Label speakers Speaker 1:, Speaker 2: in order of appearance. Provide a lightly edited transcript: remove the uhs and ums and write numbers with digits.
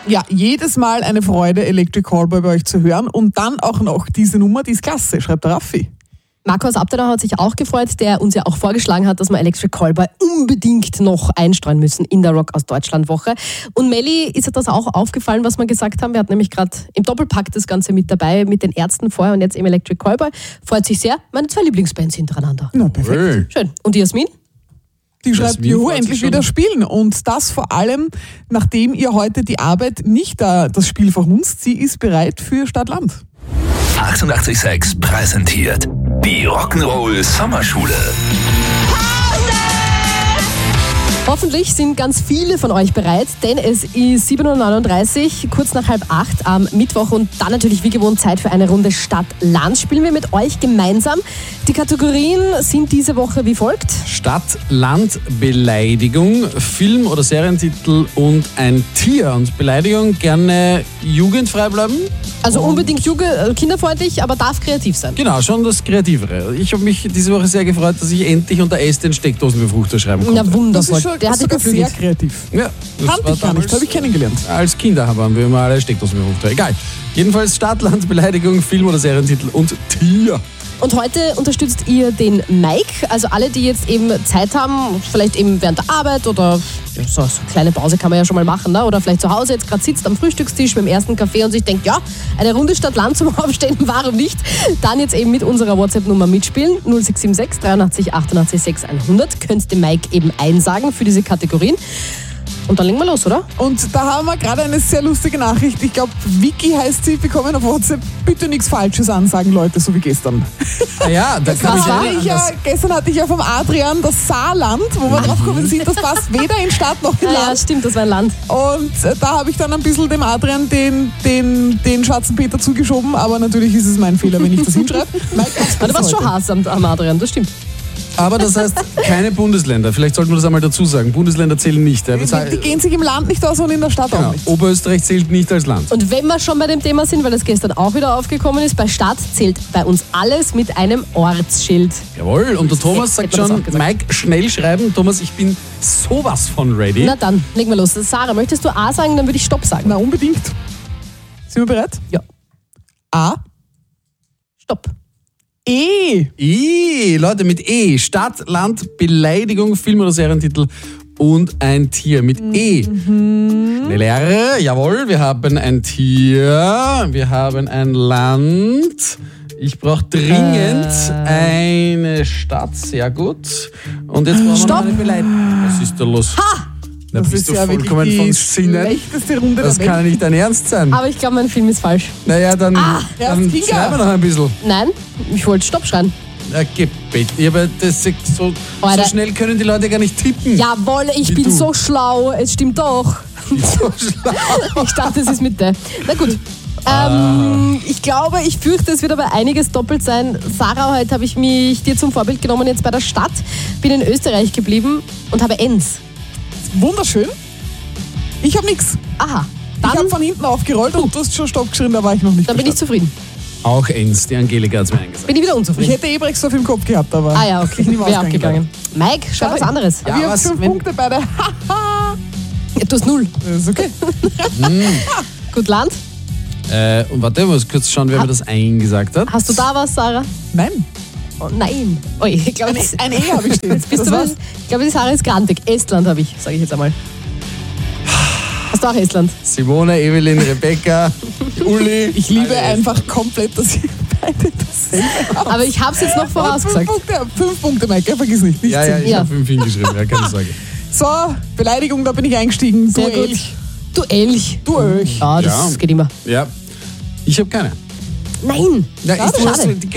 Speaker 1: Ja, jedes Mal eine Freude, Electric Callboy bei euch zu hören. Und dann auch noch diese Nummer, die ist klasse, schreibt der Raffi.
Speaker 2: Markus Abdener hat sich auch gefreut, der uns ja auch vorgeschlagen hat, dass wir Electric Callboy unbedingt noch einstreuen müssen in der Rock aus Deutschland Woche. Und Melli, ist dir das auch aufgefallen, was wir gesagt haben? Wir hatten nämlich gerade im Doppelpack das Ganze mit dabei, mit den Ärzten vorher und jetzt eben Electric Callboy. Freut sich sehr, meine 2 Lieblingsbands hintereinander.
Speaker 1: Na, perfekt.
Speaker 2: Schön. Und die Jasmin?
Speaker 1: Die schreibt, juhu, endlich wieder spielen. Und das vor allem, nachdem ihr heute die Arbeit nicht das Spiel verhunzt. Sie ist bereit für Stadt-Land.
Speaker 3: 88,6 präsentiert die Rock'n'Roll Sommerschule.
Speaker 2: Hoffentlich sind ganz viele von euch bereit, denn es ist 7.39 Uhr, kurz nach 7:30 am Mittwoch und dann natürlich wie gewohnt Zeit für eine Runde Stadt-Land. Spielen wir mit euch gemeinsam. Die Kategorien sind diese Woche wie folgt.
Speaker 4: Stadt, Land, Beleidigung, Film- oder Serientitel und ein Tier. Und Beleidigung gerne jugendfrei bleiben.
Speaker 2: Also unbedingt kinderfreundlich, aber darf kreativ sein.
Speaker 4: Genau, schon das Kreativere. Ich habe mich diese Woche sehr gefreut, dass ich endlich unter S den Steckdosenbefruchter schreiben konnte.
Speaker 2: Ja, wundervoll.
Speaker 1: Das ist
Speaker 2: Der hat dich
Speaker 1: sogar sehr
Speaker 2: beflügelt.
Speaker 1: kreativ.
Speaker 4: Ja, das
Speaker 1: Kannte
Speaker 4: war
Speaker 1: ich gar nicht,
Speaker 4: damals-
Speaker 1: habe ich kennengelernt.
Speaker 4: Als Kinder haben wir mal alle Steckdosenbefruchter. Egal. Jedenfalls Stadt, Land, Beleidigung, Film- oder Serientitel und Tier.
Speaker 2: Und heute unterstützt ihr den Mike, also alle, die jetzt eben Zeit haben, vielleicht eben während der Arbeit oder ja, so eine kleine Pause kann man ja schon mal machen, ne? Oder vielleicht zu Hause jetzt gerade sitzt am Frühstückstisch mit dem ersten Kaffee und sich denkt, ja, eine Runde Stadt-Land zum Aufstehen, warum nicht? Dann jetzt eben mit unserer WhatsApp-Nummer mitspielen, 0676 83 88 600, könnt dem Mike eben einsagen für diese Kategorien. Und dann legen wir los, oder?
Speaker 1: Und da haben wir gerade eine sehr lustige Nachricht. Ich glaube, Vicky heißt sie, bekommen auf WhatsApp, bitte nichts Falsches ansagen, Leute, so wie gestern.
Speaker 4: Ah ja, da kann
Speaker 1: Gestern hatte ich ja vom Adrian das Saarland, wo wir drauf gekommen sind, das passt weder in Stadt noch in
Speaker 2: Ja,
Speaker 1: Land.
Speaker 2: stimmt, das war ein Land.
Speaker 1: Und da habe ich dann ein bisschen dem Adrian den schwarzen Peter zugeschoben, aber natürlich ist es mein Fehler, wenn ich das hinschreibe.
Speaker 2: Aber du warst schon Hass am Adrian, das stimmt.
Speaker 4: Aber das heißt, keine Bundesländer. Vielleicht sollten wir das einmal dazu sagen. Bundesländer zählen nicht. Ja.
Speaker 1: Die gehen sich im Land nicht aus und in der Stadt auch
Speaker 4: Genau.
Speaker 1: nicht.
Speaker 4: Oberösterreich zählt nicht als Land.
Speaker 2: Und wenn wir schon bei dem Thema sind, weil das gestern auch wieder aufgekommen ist, bei Stadt zählt bei uns alles mit einem Ortsschild.
Speaker 4: Jawohl, und der Thomas sagt
Speaker 2: Hätte man das
Speaker 4: schon,
Speaker 2: auch gesagt.
Speaker 4: Mike, schnell schreiben. Thomas, ich bin sowas von ready.
Speaker 2: Na dann, legen wir los. Sarah, möchtest du A sagen, dann würde ich Stopp sagen.
Speaker 1: Na, unbedingt. Sind wir bereit?
Speaker 2: Ja.
Speaker 1: A.
Speaker 2: Stopp.
Speaker 1: E.
Speaker 4: Leute, mit E. Stadt, Land, Beleidigung, Film- oder Serientitel und ein Tier mit E. Schneller, jawohl, wir haben ein Tier, wir haben ein Land. Ich brauche dringend eine Stadt, sehr gut. Und jetzt brauchen wir
Speaker 2: Stopp.
Speaker 4: noch eine Beleidigung. Was ist da los?
Speaker 2: Ha!
Speaker 4: Da
Speaker 1: Das
Speaker 4: bist
Speaker 1: ist
Speaker 4: du
Speaker 1: ja wirklich
Speaker 4: vollkommen
Speaker 1: die
Speaker 4: von Sinnen.
Speaker 1: schlechteste Runde
Speaker 4: Das
Speaker 1: der
Speaker 4: kann
Speaker 1: Welt.
Speaker 4: ja nicht dein Ernst sein.
Speaker 2: Aber ich glaube, mein Film ist falsch.
Speaker 4: Naja, dann
Speaker 1: erst Kinga.
Speaker 4: schreiben wir noch ein bisschen.
Speaker 2: Nein, ich wollte Stopp schreien.
Speaker 4: Na, Gebet. Aber das so
Speaker 2: Alter.
Speaker 4: schnell können die Leute gar nicht tippen.
Speaker 2: Jawohl, ich
Speaker 4: Wie
Speaker 2: bin
Speaker 4: du.
Speaker 2: so schlau. Es stimmt doch.
Speaker 4: So schlau.
Speaker 2: Ich dachte, es ist mit der. Na gut. Ich glaube, ich fürchte, es wird aber einiges doppelt sein. Sarah, heute habe ich mich dir zum Vorbild genommen, jetzt bei der Stadt. Bin in Österreich geblieben und habe Enns.
Speaker 1: Wunderschön. Ich habe nichts.
Speaker 2: Aha,
Speaker 1: Ich habe
Speaker 2: dann,
Speaker 1: von hinten aufgerollt und du hast schon Stopp geschrien, da war ich noch nicht.
Speaker 2: dann bin ich
Speaker 1: verstanden.
Speaker 2: zufrieden.
Speaker 4: Auch Enns, die Angelika hat es mir eingesagt.
Speaker 2: Bin ich wieder
Speaker 1: Ich
Speaker 2: unzufrieden.
Speaker 1: hätte Ebrechtstoff im Kopf gehabt, aber.
Speaker 2: Ah ja, okay,
Speaker 1: nicht mehr
Speaker 2: wäre
Speaker 1: ausgegangen.
Speaker 2: abgegangen. Mike, schreib
Speaker 1: Schade.
Speaker 2: was anderes.
Speaker 4: Ja,
Speaker 1: Wir haben
Speaker 4: was,
Speaker 1: 5
Speaker 4: wenn-
Speaker 1: Punkte beide.
Speaker 2: Du hast 0.
Speaker 1: Das ist okay.
Speaker 2: Gut, Land.
Speaker 4: Und warte, ich muss kurz schauen, wer mir das eingesagt hat.
Speaker 2: Hast du da was, Sarah?
Speaker 1: Nein.
Speaker 2: Oh, nein. Oh, ich glaube,
Speaker 1: Ein E habe ich stehen.
Speaker 2: bist
Speaker 1: Das
Speaker 2: du
Speaker 1: war's.
Speaker 2: was? Ich glaube, die Sarah ist grantig. Estland habe ich, sage ich jetzt einmal. Hast du auch Estland?
Speaker 4: Simone, Evelyn, Rebecca, Uli.
Speaker 1: Ich liebe
Speaker 4: Alle.
Speaker 1: einfach komplett, dass ihr beide dasselbe habt.
Speaker 2: Aber ich habe es jetzt noch vorausgesagt.
Speaker 1: 5 Punkte, Mike, vergiss nicht. Nicht
Speaker 4: Ja, ja,
Speaker 1: zehn.
Speaker 4: ich
Speaker 2: Ja.
Speaker 4: habe 5 hingeschrieben, ja, keine Sorge.
Speaker 1: So, Beleidigung, da bin ich eingestiegen. Du
Speaker 2: Sehr gut.
Speaker 1: Elch.
Speaker 2: Du Elch.
Speaker 1: Du Elch.
Speaker 2: Ja, das
Speaker 4: Ja.
Speaker 2: geht immer.
Speaker 4: Ja, ich habe keine.
Speaker 2: Nein.
Speaker 4: Ja,
Speaker 2: Schade.
Speaker 4: du hast, die